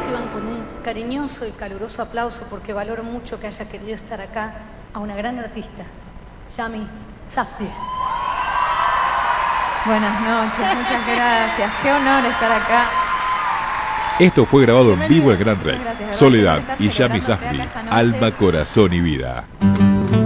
reciban con un cariñoso y caluroso aplauso, porque valoro mucho que haya querido estar acá, a una gran artista, Yami Safdie. Buenas noches, muchas gracias. Qué honor estar acá. Esto fue grabado en vivo en Gran Rex. Muchas gracias. Soledad Estar y Yami celebrando acá Safdie, esta noche. alma, corazón y vida.